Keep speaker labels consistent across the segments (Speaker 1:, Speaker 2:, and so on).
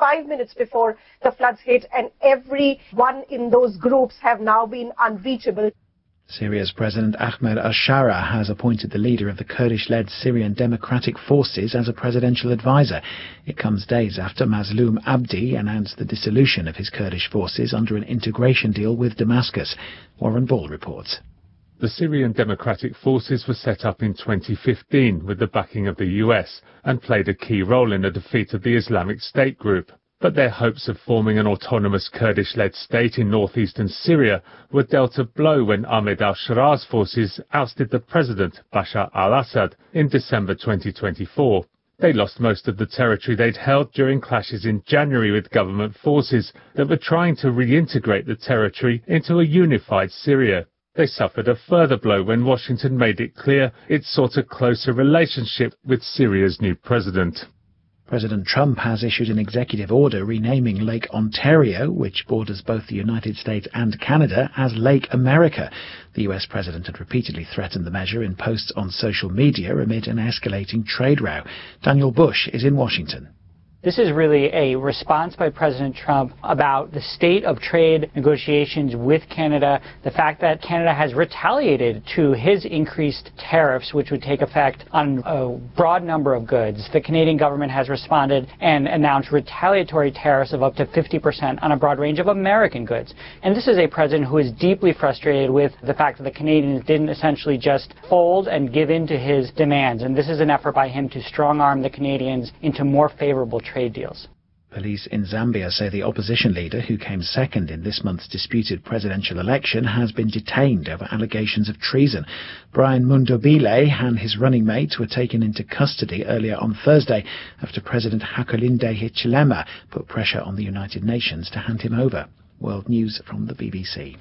Speaker 1: 5 minutes before the floods hit, and every one in those groups have now been unreachable.
Speaker 2: Syria's President Ahmed al-Shara has appointed the leader of the Kurdish-led Syrian Democratic Forces as a presidential advisor. It comes days after Mazloum Abdi announced the dissolution of his Kurdish forces under an integration deal with Damascus. Warren Ball reports.
Speaker 3: The Syrian Democratic Forces were set up in 2015 with the backing of the US and played a key role in the defeat of the Islamic State group. But their hopes of forming an autonomous Kurdish-led state in northeastern Syria were dealt a blow when Ahmed al-Shara's forces ousted the president, Bashar al-Assad, in December 2024. They lost most of the territory they'd held during clashes in January with government forces that were trying to reintegrate the territory into a unified Syria. They suffered a further blow when Washington made it clear it sought a closer relationship with Syria's new president.
Speaker 2: President Trump has issued an executive order renaming Lake Ontario, which borders both the United States and Canada, as Lake America. The US president had repeatedly threatened the measure in posts on social media amid an escalating trade row. Daniel Bush is in Washington.
Speaker 4: This is really a response by President Trump about the state of trade negotiations with Canada, the fact that Canada has retaliated to his increased tariffs, which would take effect on a broad number of goods. The Canadian government has responded and announced retaliatory tariffs of up to 50% on a broad range of American goods. And this is a president who is deeply frustrated with the fact that the Canadians didn't essentially just fold and give in to his demands. And this is an effort by him to strong-arm the Canadians into more favorable trade deals.
Speaker 2: Police in Zambia say the opposition leader, who came second in this month's disputed presidential election, has been detained over allegations of treason. Brian Mundobile and his running mate were taken into custody earlier on Thursday after President Hakainde Hichilema put pressure on the United Nations to hand him over. World News from the BBC.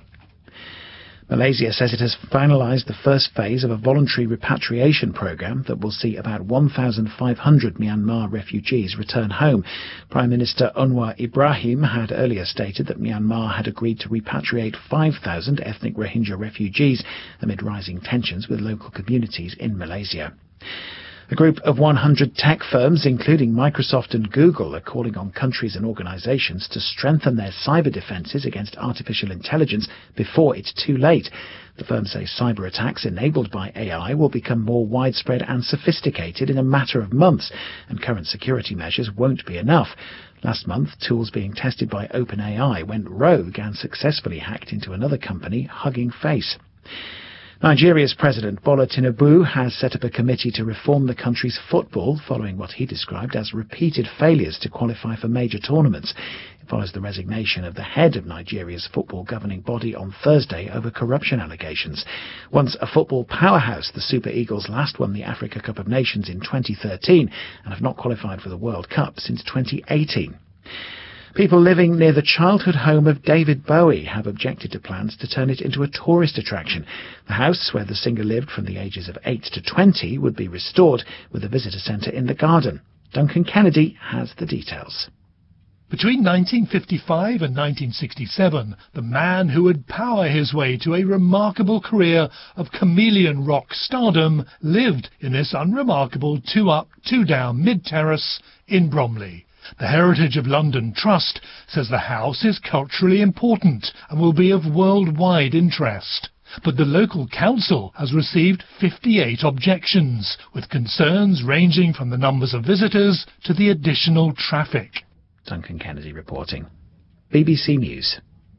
Speaker 2: Malaysia says it has finalised the first phase of a voluntary repatriation programme that will see about 1,500 Myanmar refugees return home. Prime Minister Anwar Ibrahim had earlier stated that Myanmar had agreed to repatriate 5,000 ethnic Rohingya refugees amid rising tensions with local communities in Malaysia. A group of 100 tech firms, including Microsoft and Google, are calling on countries and organisations to strengthen their cyber defences against artificial intelligence before it's too late. The firms say cyber attacks enabled by AI will become more widespread and sophisticated in a matter of months, and current security measures won't be enough. Last month, tools being tested by OpenAI went rogue and successfully hacked into another company, Hugging Face. Nigeria's President Bola Tinubu has set up a committee to reform the country's football following what he described as repeated failures to qualify for major tournaments. It follows the resignation of the head of Nigeria's football governing body on Thursday over corruption allegations. Once a football powerhouse, the Super Eagles last won the Africa Cup of Nations in 2013 and have not qualified for the World Cup since 2018. People living near the childhood home of David Bowie have objected to plans to turn it into a tourist attraction. The house, where the singer lived from the ages of 8 to 20, would be restored with a visitor centre in the garden. Duncan Kennedy has the details.
Speaker 5: Between 1955 and 1967, the man who would power his way to a remarkable career of chameleon rock stardom lived in this unremarkable 2-up, 2-down mid-terrace in Bromley. The Heritage of London Trust says the house is culturally important and will be of worldwide interest. But the local council has received 58 objections, with concerns ranging from the numbers of visitors to the additional traffic.
Speaker 2: Duncan Kennedy reporting. BBC News.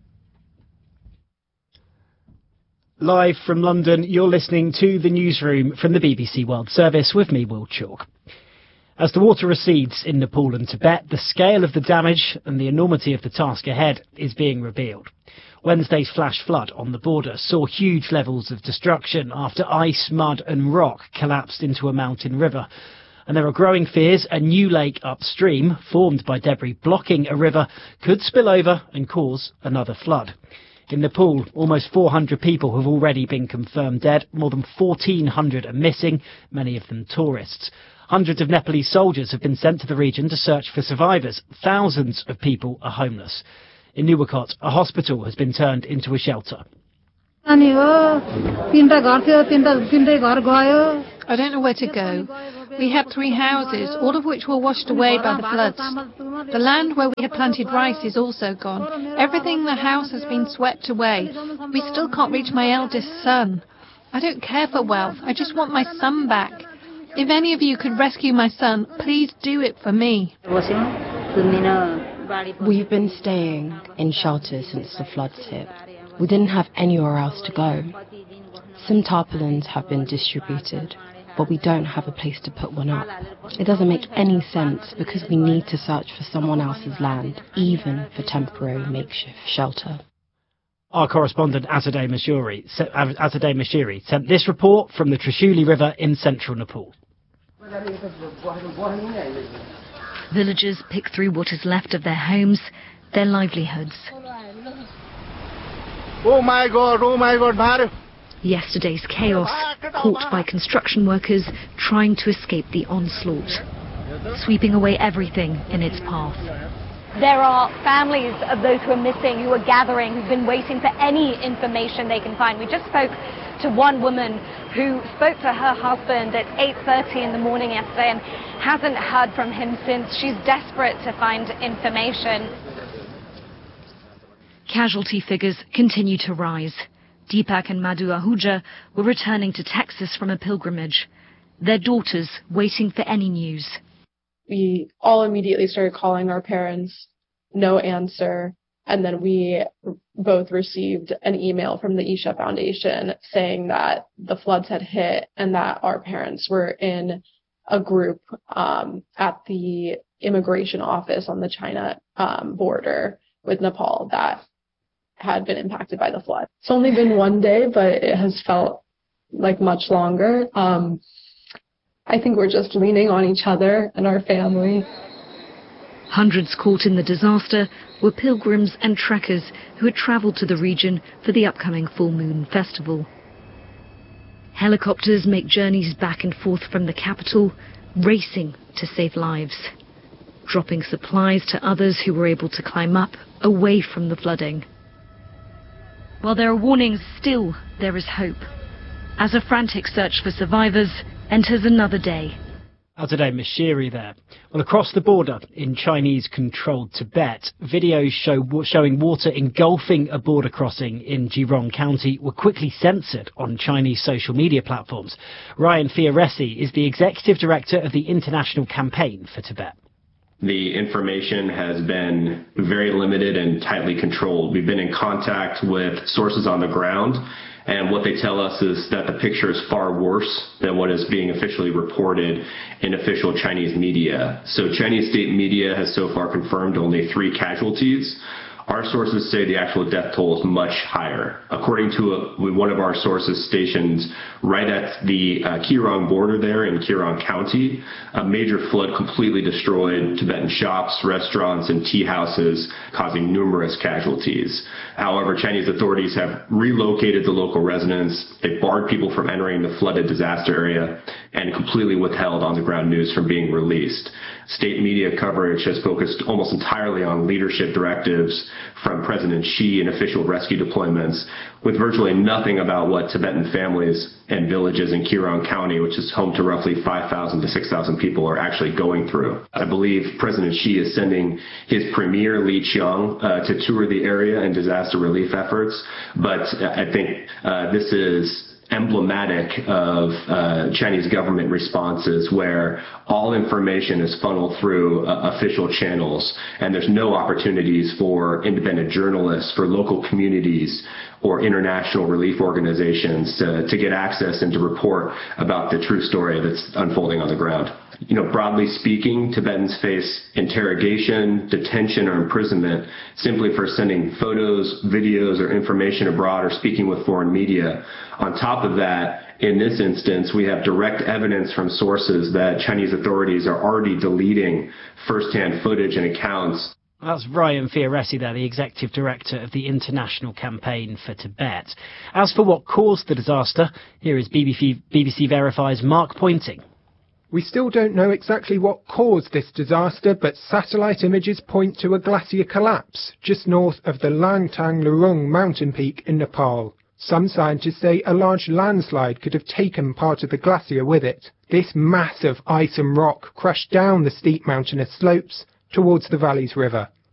Speaker 6: Live from London, you're listening to The Newsroom from the BBC World Service with me, Will Chalk. As the water recedes in Nepal and Tibet, the scale of the damage and the enormity of the task ahead is being revealed. Wednesday's flash flood on the border saw huge levels of destruction after ice, mud and rock collapsed into a mountain river. And there are growing fears a new lake upstream, formed by debris blocking a river, could spill over and cause another flood. In Nepal, almost 400 people have already been confirmed dead. More than 1,400 are missing, many of them tourists. Hundreds of Nepalese soldiers have been sent to the region to search for survivors. Thousands of people are homeless. In Nuwakot, a hospital has been turned into a shelter.
Speaker 7: I don't know where to go. We had 3 houses, all of which were washed away by the floods. The land where we had planted rice is also gone. Everything in the house has been swept away. We still can't reach my eldest son. I don't care for wealth. I just want my son back. If any of you could rescue my son, please do it for me.
Speaker 8: We've been staying in shelters since the floods hit. We didn't have anywhere else to go. Some tarpaulins have been distributed, but we don't have a place to put one up. It doesn't make any sense because we need to search for someone else's land, even for temporary makeshift shelter.
Speaker 6: Our correspondent Azadeh Mashiri sent this report from the Trishuli River in central Nepal.
Speaker 9: Villagers pick through what is left of their homes, their livelihoods.
Speaker 10: Oh my God,
Speaker 9: Yesterday's chaos, caught by construction workers trying to escape the onslaught, sweeping away everything in its path.
Speaker 11: There are families of those who are missing, who are gathering, who've been waiting for any information they can find. We just spoke to one woman who spoke to her husband at 8:30 in the morning yesterday and hasn't heard from him since. She's desperate to find information.
Speaker 9: Casualty figures continue to rise. Deepak and Madhu Ahuja were returning to Texas from a pilgrimage. Their daughters waiting for any news.
Speaker 12: We all immediately started calling our parents, no answer. And then we both received an email from the Isha Foundation saying that the floods had hit and that our parents were in a group at the immigration office on the China border with Nepal that had been impacted by the flood. It's only been one day, but it has felt like much longer. I think we're just leaning on each other and our family.
Speaker 9: Hundreds caught in the disaster were pilgrims and trekkers who had travelled to the region for the upcoming full moon festival. Helicopters make journeys back and forth from the capital, racing to save lives, dropping supplies to others who were able to climb up away from the flooding. While there are warnings, still there is hope, as a frantic search for survivors enters another day.
Speaker 6: Azadeh Mashiri there. Well, across the border in Chinese-controlled Tibet, videos showing water engulfing a border crossing in Jirong County were quickly censored on Chinese social media platforms. Ryan Fioresi is the executive director of the International Campaign for Tibet.
Speaker 13: The information has been very limited and tightly controlled. We've been in contact with sources on the ground, and what they tell us is that the picture is far worse than what is being officially reported in official Chinese media. So Chinese state media has so far confirmed only 3 casualties. Our sources say the actual death toll is much higher. According to one of our sources stationed right at the Kirong border there in Kirong County, a major flood completely destroyed Tibetan shops, restaurants, and tea houses, causing numerous casualties. However, Chinese authorities have relocated the local residents. They barred people from entering the flooded disaster area and completely withheld on-the-ground news from being released. State media coverage has focused almost entirely on leadership directives from President Xi and official rescue deployments, with virtually nothing about what Tibetan families and villages in Kirong County, which is home to roughly 5,000 to 6,000 people, are actually going through. I believe President Xi is sending his premier, Li Qiang, to tour the area and disaster relief efforts, but I think this is emblematic of Chinese government responses where all information is funneled through official channels, and there's no opportunities for independent journalists, for local communities, or international relief organizations to get access and to report about the true story that's unfolding on the ground. You know, broadly speaking, Tibetans face interrogation, detention, or imprisonment simply for sending photos, videos, or information abroad or speaking with foreign media. On top of that, in this instance, we have direct evidence from sources that Chinese authorities are already deleting firsthand footage and accounts.
Speaker 6: That's Ryan Fioresi there, the Executive Director of the International Campaign for Tibet. As for what caused the disaster, here is BBC Verify's Mark Pointing.
Speaker 14: We still don't know exactly what caused this disaster, but satellite images point to a glacier collapse just north of the Langtang Lurung mountain peak in Nepal. Some scientists say a large landslide could have taken part of the glacier with it. This mass of ice and rock crushed down the steep mountainous slopes towards the valley's river.